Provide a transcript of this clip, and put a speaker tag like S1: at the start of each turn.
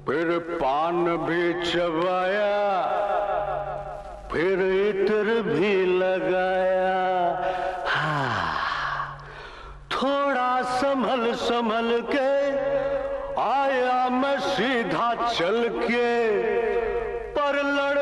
S1: फिर पान भी चबाया, फिर इत्र भी लगाया। हाँ, थोड़ा संभल संभल के आया मैं सीधा चल के, पर लड़